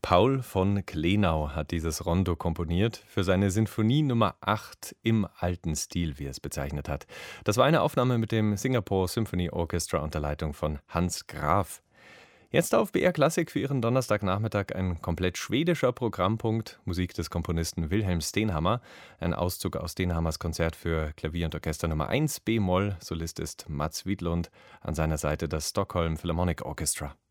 Paul von Klenau hat dieses Rondo komponiert für seine Sinfonie Nummer 8 im alten Stil, wie er es bezeichnet hat. Das war eine Aufnahme mit dem Singapore Symphony Orchestra unter Leitung von Hans Graf. Jetzt auf BR Klassik für Ihren Donnerstagnachmittag ein komplett schwedischer Programmpunkt, Musik des Komponisten Wilhelm Stenhammar, ein Auszug aus Stenhammars Konzert für Klavier und Orchester Nummer 1 B-Moll, Solist ist Mats Widlund, an seiner Seite das Stockholm Philharmonic Orchestra.